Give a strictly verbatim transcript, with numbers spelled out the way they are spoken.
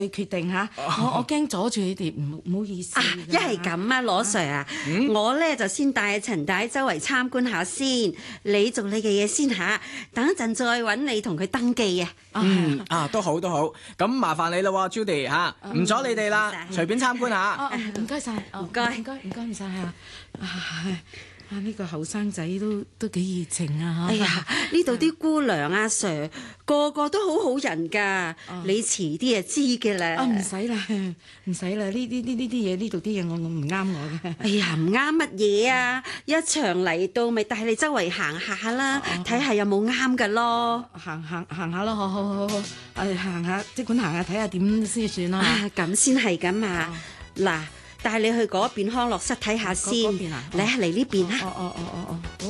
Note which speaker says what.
Speaker 1: 決定嚇，我我驚阻住你哋，唔唔好意思。
Speaker 2: 一係咁啊，羅 Sir 啊，嗯、我咧就先帶陳太周圍參觀下先，你做你嘅嘢先嚇，等一陣再揾你同佢登記啊。
Speaker 3: 嗯啊，都好都好，咁麻煩你啦喎 Judy 嚇，唔阻你哋啦，隨便參觀下。
Speaker 1: 唔該晒，唔該唔該唔該唔曬啊！啊！呢個後生仔都都幾熱情啊！
Speaker 2: 哎呀，呢度啲姑娘阿 Sir 個個都好好人㗎，
Speaker 1: 啊、
Speaker 2: 你遲啲就知嘅啦。
Speaker 1: 啊，唔使啦，唔使啦，呢啲呢呢啲嘢，呢度啲嘢我我唔啱我嘅。
Speaker 2: 哎呀，唔啱乜嘢啊！一場嚟到咪帶你周圍行下啦，睇下、啊、有冇啱㗎咯。
Speaker 1: 行行行下咯，好好好好，誒行下，即管行下睇下點先算啦。
Speaker 2: 啊，咁先係咁啊！嗱、啊。帶你去嗰邊康樂室睇下先，嚟嚟呢邊啦。
Speaker 1: 哦哦哦哦哦。